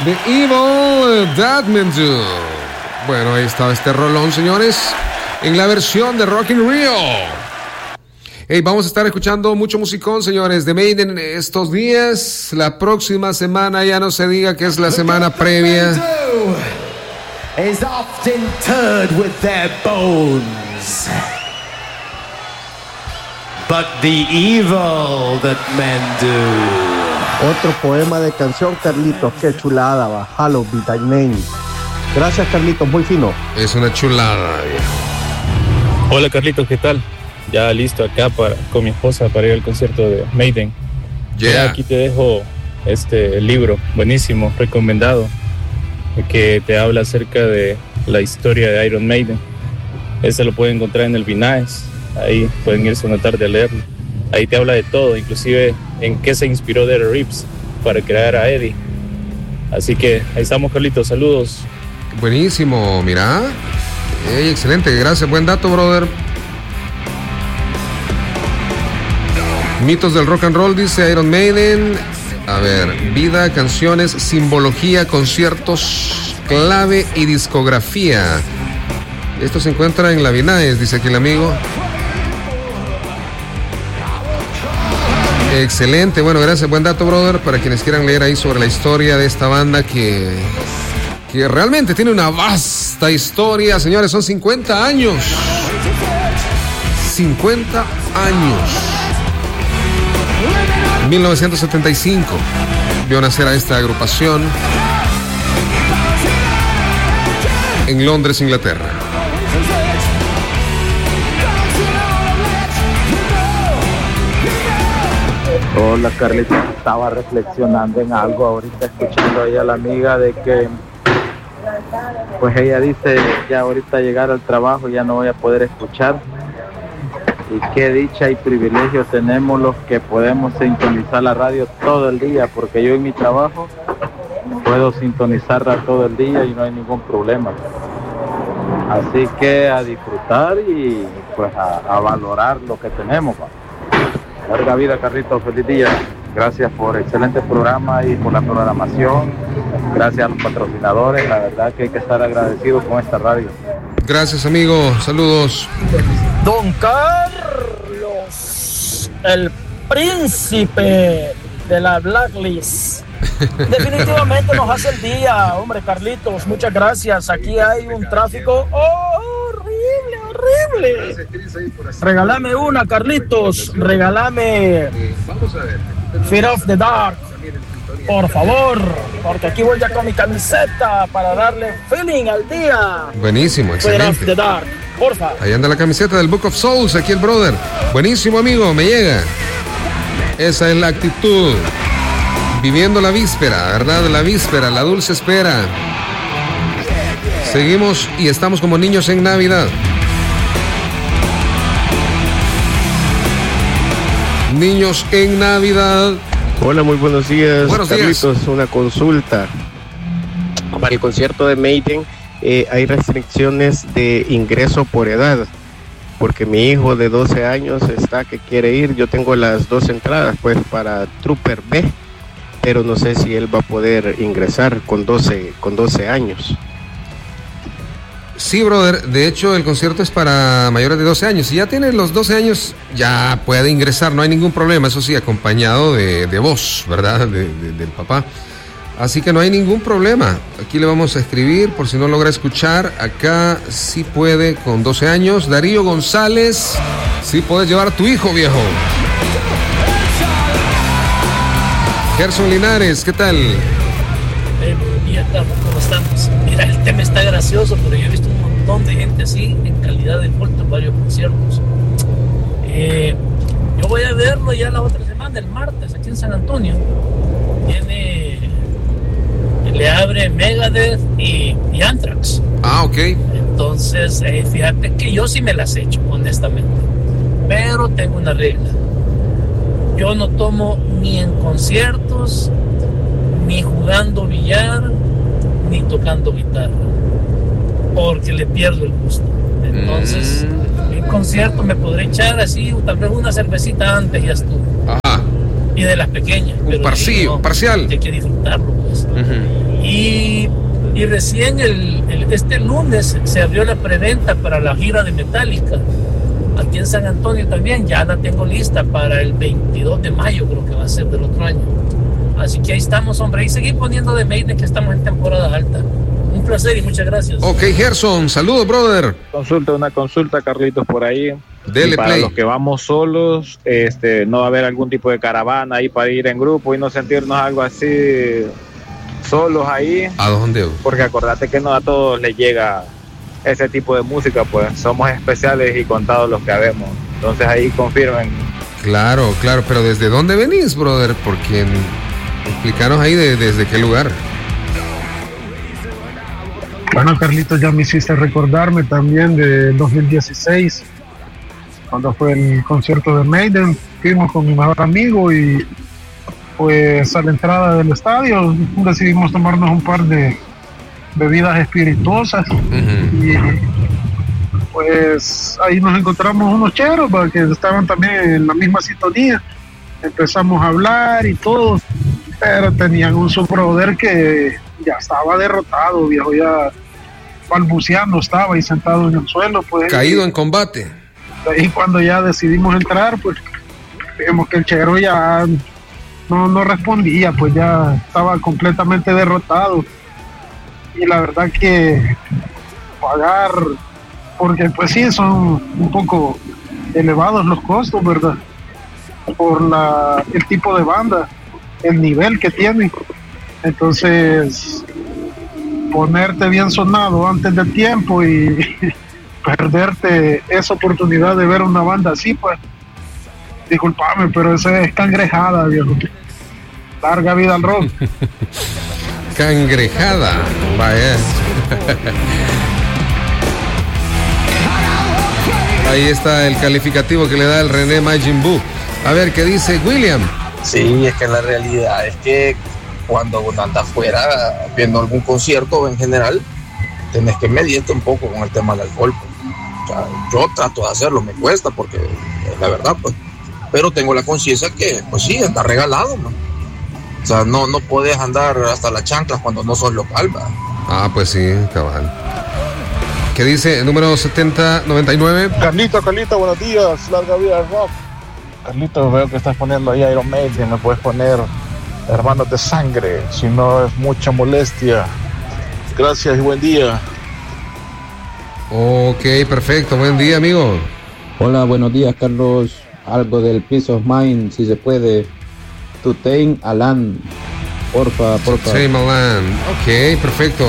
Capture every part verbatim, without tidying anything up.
The Evil That Men Do. Bueno, ahí estaba este rolón, señores, en la versión de Rock in Rio. Hey, vamos a estar escuchando mucho musicón, señores, de Maiden estos días. La próxima semana ya no se diga que es la semana previa. Is often interred with their bones, but the evil that men do. Otro poema de canción, Carlitos, qué chulada, va. Hello, be thy name. Gracias, Carlitos, muy fino. Es una chulada, viejo. Hola, Carlitos, ¿qué tal? Ya listo acá para, con mi esposa para ir al concierto de Maiden. Yeah. Ya aquí te dejo este libro, buenísimo, recomendado, que te habla acerca de la historia de Iron Maiden. Ese lo pueden encontrar en el Vinaes, ahí pueden irse una tarde a leerlo. Ahí te habla de todo, inclusive en qué se inspiró Dare Reeves para crear a Eddie. Así que ahí estamos, Carlitos, saludos. Buenísimo, mira. Hey, excelente, gracias, buen dato, brother. Mitos del rock and roll, dice Iron Maiden. A ver, vida, canciones, simbología, conciertos, clave y discografía. Esto se encuentra en la Vinaes, dice aquí el amigo. Excelente, bueno, gracias, buen dato, brother. Para quienes quieran leer ahí sobre la historia de esta banda que, que realmente tiene una vasta historia, señores, son cincuenta años. cincuenta años. mil novecientos setenta y cinco vio nacer a esta agrupación en Londres, Inglaterra. Hola, Carlitos, estaba reflexionando en algo ahorita, escuchando ahí a la amiga de que pues ella dice ya ahorita llegar al trabajo ya no voy a poder escuchar. Y qué dicha y privilegio tenemos los que podemos sintonizar la radio todo el día, porque yo en mi trabajo puedo sintonizarla todo el día y no hay ningún problema. Así que a disfrutar y pues a, a valorar lo que tenemos. Pa. Larga vida, Carlitos, feliz día. Gracias por excelente programa y por la programación. Gracias a los patrocinadores, la verdad que hay que estar agradecidos con esta radio. Gracias, amigo, saludos. Don Carlos, el príncipe de la Blacklist. Definitivamente nos hace el día, hombre, Carlitos, muchas gracias. Aquí hay un tráfico horrible, horrible. Regálame una, Carlitos, regálame Fear of the Dark, por favor, porque aquí voy ya con mi camiseta para darle feeling al día. Buenísimo, excelente. Fear of the Dark, porfa. Ahí anda la camiseta del Book of Souls, aquí el brother. Buenísimo, amigo, me llega. Esa es la actitud. Viviendo la víspera, ¿verdad? La víspera, la dulce espera. Seguimos y estamos como niños en Navidad. Niños en Navidad. Hola, muy buenos días. Buenos Carlitos, días. Una consulta. Para el concierto de Maiden, eh, hay restricciones de ingreso por edad, porque mi hijo de doce años está que quiere ir. Yo tengo las dos entradas pues para Trooper B, pero no sé si él va a poder ingresar con doce, con doce años. Sí, brother, de hecho el concierto es para mayores de doce años. Si ya tiene los doce años, ya puede ingresar, no hay ningún problema, eso sí, acompañado de, de voz, ¿verdad? De, de, del papá. Así que no hay ningún problema. Aquí le vamos a escribir, por si no logra escuchar, acá sí puede con doce años. Darío González, sí puedes llevar a tu hijo, viejo. Gerson Linares, ¿qué tal? Eh, bien, ¿cómo estamos? Mira, el tema está gracioso, pero yo he visto un montón de gente así en calidad de default en varios conciertos. Eh, yo voy a verlo ya la otra semana, el martes, aquí en San Antonio. Viene, le abre Megadeth y, y Anthrax. Ah, ok. Entonces, eh, fíjate que yo sí me las he hecho, honestamente. Pero tengo una regla. Yo no tomo ni en conciertos, ni jugando billar, ni tocando guitarra, porque le pierdo el gusto. Entonces, mm. en concierto me podré echar así, tal vez una cervecita antes y ya estuvo. Ajá. Y de las pequeñas. Un parcial, no, parcial. Hay que disfrutarlo, pues. Uh-huh. Y Y, y recién el, el, este lunes se abrió la preventa para la gira de Metallica. Aquí en San Antonio también, ya la tengo lista para el veintidós de mayo, creo que va a ser del otro año. Así que ahí estamos, hombre, y seguir poniendo de Maiden, que estamos en temporada alta. Un placer y muchas gracias. Ok, Gerson, saludos, brother. Consulta, una consulta, Carlitos, por ahí. Dele y para play. los que vamos solos, este, no va a haber algún tipo de caravana ahí para ir en grupo y no sentirnos algo así solos ahí. ¿A dónde? Porque acordate que no a todos les llega ese tipo de música, pues somos especiales y contados los que habemos. Entonces ahí confirmen. Claro, claro, pero ¿desde dónde venís, brother? Porque explícanos ahí de, desde qué lugar. Bueno, Carlitos, ya me hiciste recordarme también de dos mil dieciséis, cuando fue el concierto de Maiden. Fuimos con mi mejor amigo y pues a la entrada del estadio decidimos tomarnos un par de bebidas espirituosas. Uh-huh. Y pues ahí nos encontramos unos cheros que estaban también en la misma sintonía. Empezamos a hablar y todo, pero tenían un subbrother que ya estaba derrotado, viejo, ya balbuceando estaba y sentado en el suelo, pues caído en combate. Y cuando ya decidimos entrar, pues vimos que el chero ya no, no respondía, pues ya estaba completamente derrotado. Y la verdad que pagar, porque pues sí, son un poco elevados los costos, ¿verdad? Por la, el tipo de banda, el nivel que tienen. Entonces, ponerte bien sonado antes del tiempo y perderte esa oportunidad de ver una banda así, pues, disculpame, pero esa es cangrejada, viejo. Larga vida al rock. Cangrejada, vaya. Ahí está el calificativo que le da el René Majin Buu. A ver, ¿qué dice William? Sí, es que la realidad es que cuando uno anda afuera viendo algún concierto o en general, tenés que medirte un poco con el tema del alcohol. O sea, yo trato de hacerlo, me cuesta porque es la verdad, pues. Pero tengo la conciencia que, pues sí, está regalado, ¿no? O sea, no, no puedes andar hasta las chanclas cuando no sos local, ¿va? Ah, pues sí, cabal. ¿Qué dice el número setenta noventa y nueve? Carlito, Carlito, buenos días, larga vida al rock. Carlito, veo que estás poniendo ahí Iron Maiden, me puedes poner Hermanos de Sangre, si no es mucha molestia. Gracias y buen día. Ok, perfecto, buen día, amigo. Hola, buenos días, Carlos. Algo del Peace of Mind, si se puede. To Tame Alan, porfa, porfa. Tame Alan, ok, perfecto.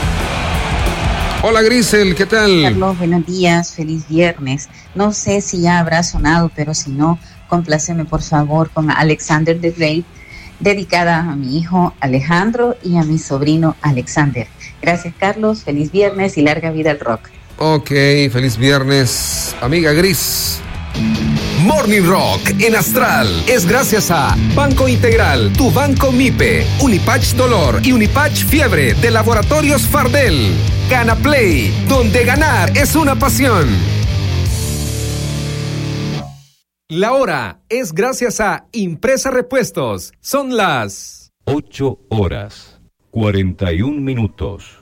Hola Grisel, ¿qué tal? Carlos, buenos días, feliz viernes. No sé si ya habrá sonado, pero si no, compláceme por favor con Alexander the Great, dedicada a mi hijo Alejandro y a mi sobrino Alexander. Gracias, Carlos, feliz viernes y larga vida al rock. Ok, feliz viernes, amiga Gris. Morning Rock en Astral es gracias a Banco Integral, tu banco MIPE, Unipatch Dolor y Unipatch Fiebre de Laboratorios Fardel. Gana Play, donde ganar es una pasión. La hora es gracias a Impresa Repuestos. Son las ocho horas, cuarenta y un minutos.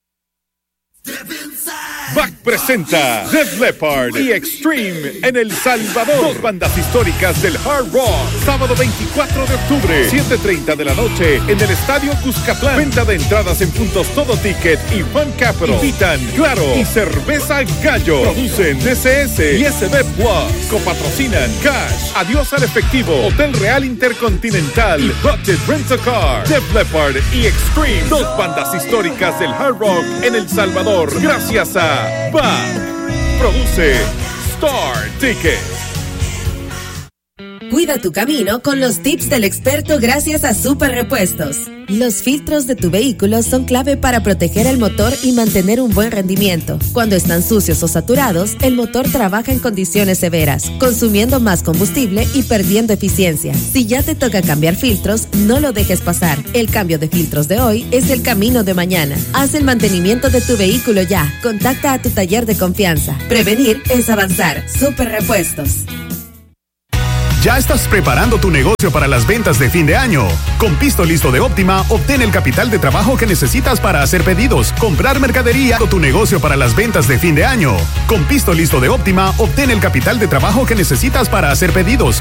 B A C presenta Def Leppard y Extreme en El Salvador. Dos bandas históricas del hard rock. Sábado veinticuatro de octubre, siete treinta de la noche en el Estadio Cuscatlán. Venta de entradas en puntos Todo Ticket y Fan Capital. Invitan Claro y Cerveza Gallo. Producen D C S y S B Plus. Copatrocinan Cash, Adiós al Efectivo, Hotel Real Intercontinental y Budget Rent a Car. Def Leppard y Extreme, dos bandas históricas del hard rock en El Salvador. Gracias a B A C. Produce Star Ticket. Cuida tu camino con los tips del experto gracias a Super Repuestos. Los filtros de tu vehículo son clave para proteger el motor y mantener un buen rendimiento. Cuando están sucios o saturados, el motor trabaja en condiciones severas, consumiendo más combustible y perdiendo eficiencia. Si ya te toca cambiar filtros, no lo dejes pasar. El cambio de filtros de hoy es el camino de mañana. Haz el mantenimiento de tu vehículo ya. Contacta a tu taller de confianza. Prevenir es avanzar. Super Repuestos. ¿Ya estás preparando tu negocio para las ventas de fin de año? Con Pisto Listo de Óptima, obtén el capital de trabajo que necesitas para hacer pedidos, comprar mercadería o tu negocio para las ventas de fin de año. Con Pisto Listo de Óptima, obtén el capital de trabajo que necesitas para hacer pedidos,